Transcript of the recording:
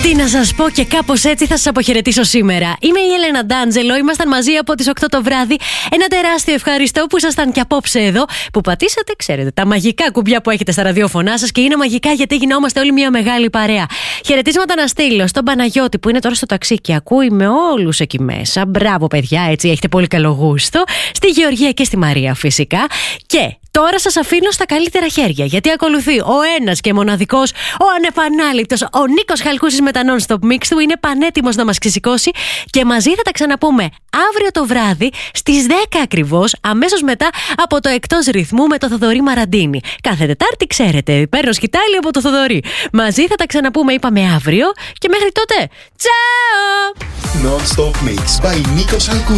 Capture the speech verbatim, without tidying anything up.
Τι να σας πω, και κάπως έτσι θα σας αποχαιρετήσω σήμερα. Είμαι η Έλενα Ντάντζελο, ήμασταν μαζί από τις οκτώ το βράδυ. Ένα τεράστιο ευχαριστώ που ήσασταν και απόψε εδώ, που πατήσατε, ξέρετε, τα μαγικά κουμπιά που έχετε στα ραδιόφωνά σας, και είναι μαγικά γιατί γινόμαστε όλοι μια μεγάλη παρέα. Χαιρετίσματα να στείλω στον Παναγιώτη που είναι τώρα στο ταξί και ακούει με όλους εκεί μέσα. Μπράβο, παιδιά, έτσι έχετε πολύ καλό γούστο. Στη Γεωργία και στη Μαρία φυσικά. Και τώρα σας αφήνω στα καλύτερα χέρια, γιατί ακολουθεί ο ένας και μοναδικός, ο ανεπανάληπτος, ο Νίκος Χαλκούσης με τα non-stop mix του. Είναι πανέτοιμος να μας ξεσηκώσει και μαζί θα τα ξαναπούμε αύριο το βράδυ στις δέκα ακριβώς, αμέσως μετά από το Εκτός Ρυθμού με το Θοδωρή Μαραντίνη. Κάθε Τετάρτη, ξέρετε, παίρνω σκητάλη από το Θοδωρή. Μαζί θα τα ξαναπούμε, είπαμε, αύριο, και μέχρι τότε, τσάω! Non-stop mix by Νίκος Χαλκούσης.